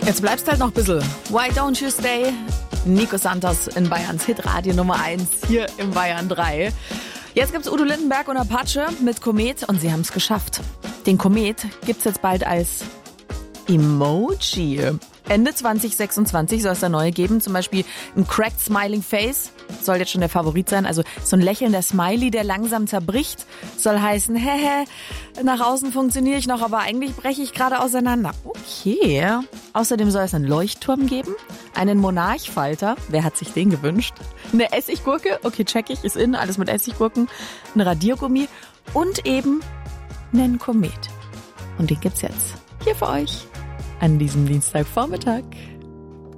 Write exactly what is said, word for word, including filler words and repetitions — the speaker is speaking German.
Jetzt bleibst halt noch ein bisschen. Why don't you stay? Nico Santos in Bayerns Hitradio Nummer eins hier im Bayern drei. Jetzt gibt's Udo Lindenberg und Apache mit Komet und sie haben es geschafft. Den Komet gibt's jetzt bald als Emoji. Ende zwanzig sechsundzwanzig soll es da neue geben, zum Beispiel ein cracked smiling face, soll jetzt schon der Favorit sein, also so ein lächelnder Smiley, der langsam zerbricht, soll heißen, hehe, nach außen funktioniere ich noch, aber eigentlich breche ich gerade auseinander. Okay. Außerdem soll es einen Leuchtturm geben, einen Monarchfalter, wer hat sich den gewünscht? Eine Essiggurke, okay, check ich, ist in, alles mit Essiggurken, ein Radiergummi und eben einen Komet. Und den gibt's jetzt hier für euch an diesem Dienstagvormittag.